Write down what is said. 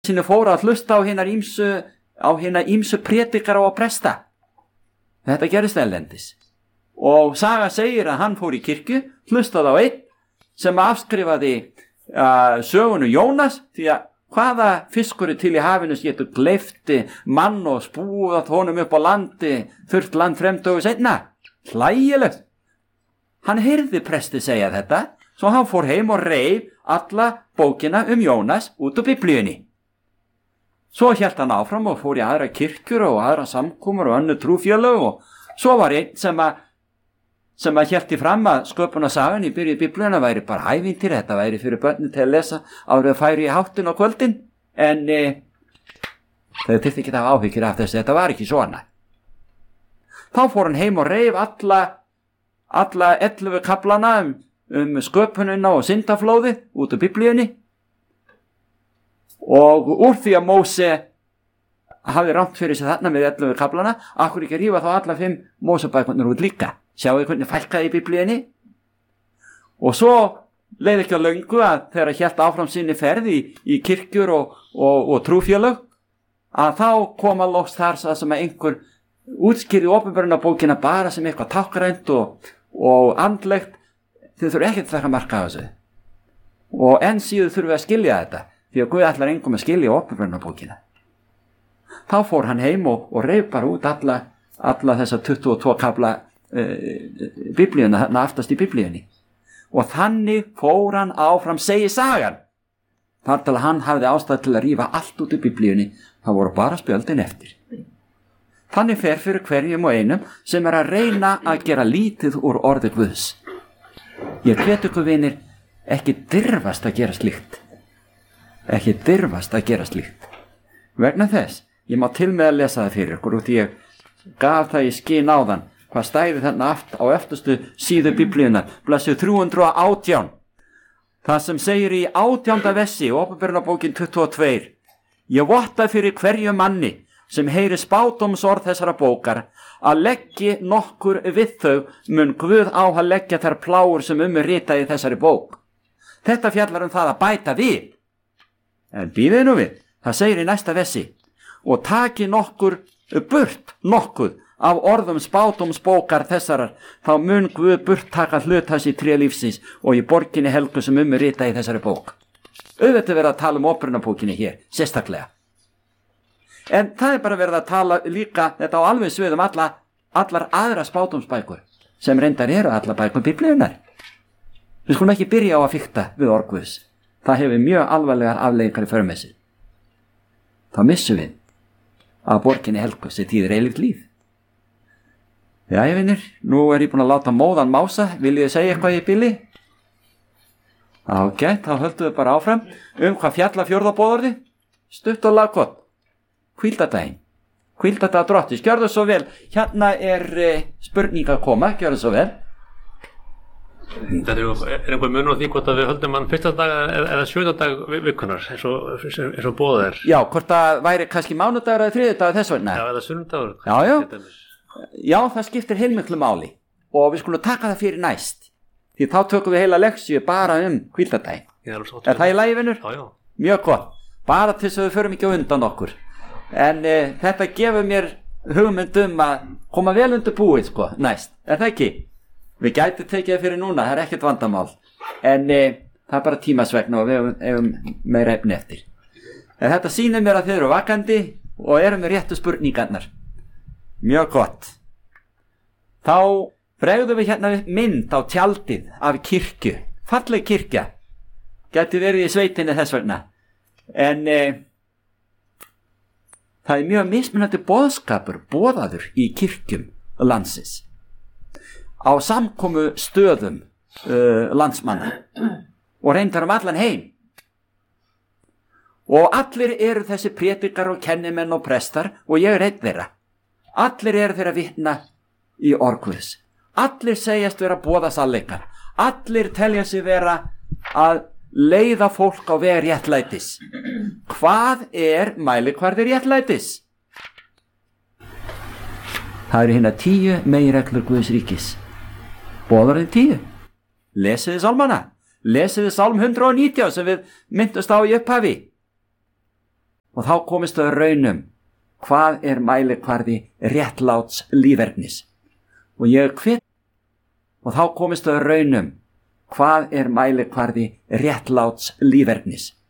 sinni fóru að hlusta á hina ýmsu prédikara og presta. Þetta gerist erlendis. Og saga segir að hann fór í kirkju, hlustaði á einn sem afskrifaði sögunu Jónas, því að hvaða fiskur til í hafinu getur gleypti mann og spúað honum upp á landi, þurrt land fremdögu seinna. Hlægilegt. Hann heyrði presti segja þetta, svo hann fór heim og reif alla bókina Jónas út úr Biblíunni. Svo hélt hann áfram og fór í aðra kirkjur og aðra samkomur og önnur trúfélög, og svo var einn sem hélt í fram að sköpunarsagan í byrjuð Biblíuna væri bara ævintýri, þetta væri fyrir börnin til að lesa áður að færi í háttin á kvöldin, en þau þyrfti ekki að hafa áhyggjur af þessu, þetta var ekki svona. Þá fór hann heim og reif alla 11 kaflana sköpunina og syndaflóði út úr Biblíunni, og úr því að Móse hafði rangt fyrir sig þarna með 11 kaflana, akkur ekki rífa þá alla 5 Mósebækurnar út líka. Sjáu hvernig fælkaði í Biblíunni. Og svo leið ekki á löngu að þegar hélt áfram sinni ferð í kirkjur og trúfélög, að þá koma loks þar sem að einhver útskýrði opinberunarbókina bara sem eitthvað tákrænt og andlegt. Þau þurfa ekki að taka marka á þessu. Og enn síður þurfa að skilja þetta, því að Guð ætlar engum að skilja opinberunarbókina. Þá fór hann heim og reif bara út alla þessa 22 kafla Biblíuna, þarna aftast í Biblíunni. Og þannig fór hann áfram, segir sagan, þar til að hann hafði ástæðu til að rífa allt út í Biblíunni. Það voru bara spjöldin eftir. Þannig fer fyrir hverjum og einum sem að reyna að gera lítið úr orði Guðs. Ég hvet ykkur vinir, ekki dirfast að gera slíkt. Ekki dirfast að gera slíkt. Vegna þess, ég má til með að lesa það fyrir ykkur, og því ég gaf það í skyn áðan hvað stæði þarna á eftirstu síðu Biblíunnar, blaðsíðu 318. Það sem segir í 18. versi, Opinberunarbókin 22. Ég votta fyrir hverju manni sem heyri spádómsorð þessara bókar að leggji nokkur við þau, mun Guð á að leggja þær plágur sem ritaði í þessari bók. Þetta fjallar það að bæta við. En bíðið nú við, það segir í næsta versi, og taki nokkur burt nokkuð af orðum spádómsbókar þessarar, þá mun Guð burt taka hlut hans í tré lífsins og í borginni helgu sem ritaði í þessari bók. Auðvitað verið að tala opinberunarbókinni hér, sérstaklega. En það bara verið að tala líka þetta á alveg sviðum allar aðra spádómsbækur sem reyndar eru allar bækur Biblíunnar. Við skulum ekki byrja á að fikta við orð Guðs. Það hefur mjög alvarlegar afleiðingar í för með sér. Þá missum við að borginni helgu sem þýðir eilíft líf. Jæja vinir, nú ég búin að láta móðan mása, viljið þið segja eitthvað í bili? Ágætt, þá höldum við bara áfram. Hvað fjalla fjórðabóðorði? Stutt og laggott. Hvíldardaginn. Hvíldardag Drottins, gjörðu svo vel. Hérna spurning að koma, gjörðu svo vel. Þetta einhver munur á því hvort að við höldum hann fyrsta dag eða sjötta dag vikunar, eins og boðið er. Já, hvort það væri kannski mánudagur eða þriðjudagur þess vegna. Já, eða sunnudagur. Já, það skiptir heilmiklu máli og við skulum taka það fyrir næst, því þá tökum við heila leksíu bara hvíldardaginn. Það í lagi, vinur? Já. Mjög gott, bara til þess að við förum ekki undan okkur. En þetta gefur mér hugmynd að koma vel undir búið, næst. Það ekki? Við gætum tekið það fyrir núna, það ekkert vandamál. En það bara tímasvegna og við hefum meira efni eftir. En þetta sýnir mér að þið eru vakandi og eru með réttu spurningarnar. Mjög gott. Þá bregðum við hérna mynd á tjaldið af kirkju. Falleg kirkja. Gæti verið í sveitinni þess vegna. En það mjög mismunandi boðskapur boðaður í kirkjum landsins. Á samkomu stöðum landsmanna og reyndar allan heim. Og allir eru þessi prédikar og kennimenn og prestar og ég einn þeirra. Allir eru þeirra vitna í orð Guðs. Allir segjast vera boða sannleikar. Allir telja sig vera að leiða fólk á veg réttlætis. Hvað mælikvarði réttlætis? Það eru hérna 10 meginreglur Guðs ríkis. Boðarinn 10. Lesiði sálmana. Lesiði sálm 119 sem við myndust á í upphafi. og þá komist þau raunum hvað mælikvarði réttláts lífernis. Og ég hvet, og þá komist þau raunum hvað mælikvarði réttláts lífernis.